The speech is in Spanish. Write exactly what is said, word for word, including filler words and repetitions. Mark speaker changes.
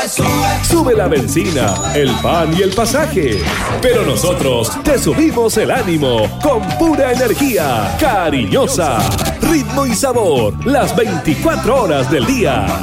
Speaker 1: Sube la benzina, el pan y el pasaje. Pero nosotros te subimos el ánimo con pura energía, cariñosa, ritmo y sabor, las veinticuatro horas del día.